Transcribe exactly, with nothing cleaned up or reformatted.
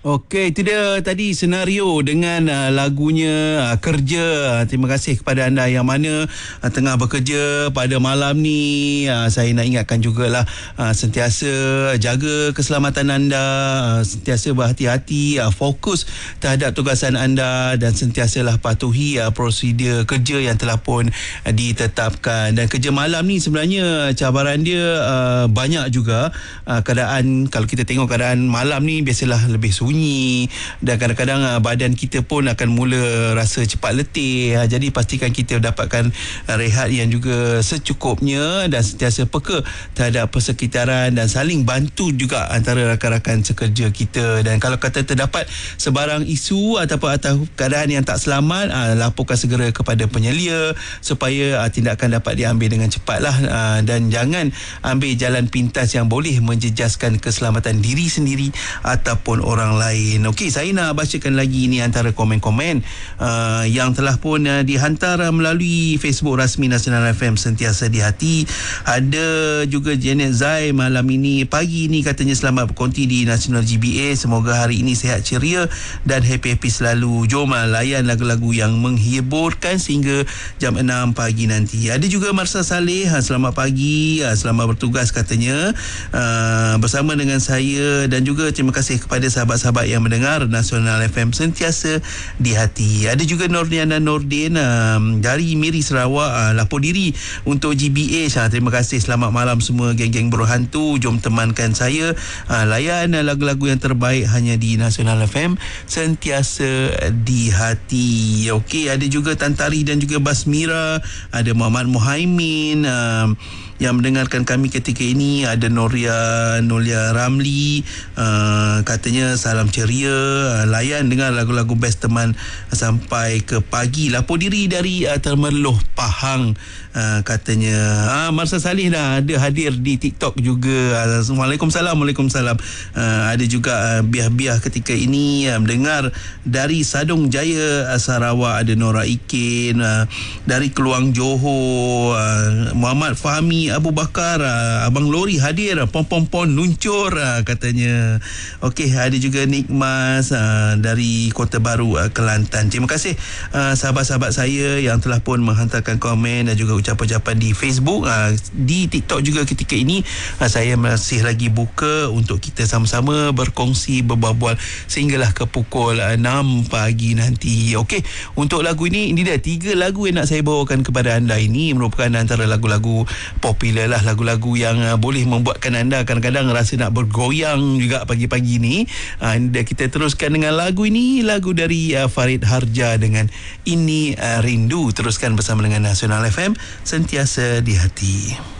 Okey, itu dia tadi senario dengan uh, lagunya uh, Kerja. Terima kasih kepada anda yang mana uh, tengah bekerja pada malam ni. Uh, saya nak ingatkan jugalah uh, sentiasa jaga keselamatan anda, uh, sentiasa berhati-hati, uh, fokus terhadap tugasan anda dan sentiasalah patuhi uh, prosedur kerja yang telah pun uh, ditetapkan. Dan kerja malam ni sebenarnya cabaran dia uh, banyak juga. Uh, keadaan, kalau kita tengok keadaan malam ni biasalah lebih sunyi dan kadang-kadang uh, badan kita pun akan mula rasa cepat letih. Uh, jadi pastikan kita dapatkan uh, rehat yang juga secukupnya dan sentiasa peka terhadap persekitaran dan saling bantu juga antara rakan-rakan sekerja kita. Dan kalau kata terdapat sebarang isu ataupun atau keadaan yang tak selamat, uh, laporkan segera kepada penyelia supaya uh, tindakan dapat diambil dengan cepatlah, uh, dan jangan ambil jalan pintas yang boleh menjejaskan keselamatan diri sendiri ataupun orang lain. Okey, saya nak bacakan lagi ni antara komen-komen uh, yang telah pun uh, dihantar uh, melalui Facebook rasmi Nasional F M Sentiasa di Hati. Ada juga Janet Zai malam ini, pagi ini katanya selamat berkonti di Nasional G B A. Semoga hari ini sihat ceria dan happy-happy selalu. Jom uh, layan lagu-lagu yang menghiburkan sehingga jam enam pagi nanti. Ada juga Marsa Saleh, uh, selamat pagi, uh, selamat bertugas katanya uh, bersama dengan saya, dan juga terima kasih kepada sahabat-sahabat yang mendengar Nasional F M Sentiasa di Hati. Ada juga Nordiana Nordin um, dari Miri Sarawak, uh, lapor diri untuk G B A. Uh, terima kasih, selamat malam semua geng-geng berhantu. Jom temankan saya uh, layan uh, lagu-lagu yang terbaik hanya di Nasional F M Sentiasa di Hati. Okey, ada juga Tantari dan juga Basmira, ada Muhammad Muhaimin uh, yang mendengarkan kami ketika ini. Ada Noria Nolia Ramli, uh, katanya salam ceria, uh, layan dengar lagu-lagu best teman sampai ke pagi. Lapor diri dari uh, Termeloh Pahang, uh, katanya. uh, Marsa Salih dah ada hadir di TikTok juga. Waalaikumsalam. Waalaikumsalam. uh, Ada juga uh, biah-biah ketika ini uh, mendengar dari Sadong Jaya, uh, Sarawak. Ada Nora Ikin, uh, dari Keluang Johor, uh, Muhammad Fahmi Abu Bakar, uh, Abang Lori hadir, pom-pom-pom luncur, uh, katanya. Okey, ada juga Nikmas uh, dari Kota Baru, uh, Kelantan. Terima kasih uh, sahabat-sahabat saya yang telah pun menghantarkan komen dan juga ucapan-ucapan di Facebook, uh, di TikTok juga ketika ini. uh, Saya masih lagi buka untuk kita sama-sama berkongsi, berbual sehinggalah ke pukul uh, enam pagi nanti. Okey, untuk lagu ini, ini dia tiga lagu yang nak saya bawakan kepada anda. Ini merupakan antara lagu-lagu popular lah, lagu-lagu yang uh, boleh membuatkan anda kadang-kadang rasa nak bergoyang juga pagi-pagi ni. Uh, kita teruskan dengan lagu ini, lagu dari uh, Farid Harja dengan Ini uh, Rindu. Teruskan bersama dengan Nasional F M Sentiasa di Hati.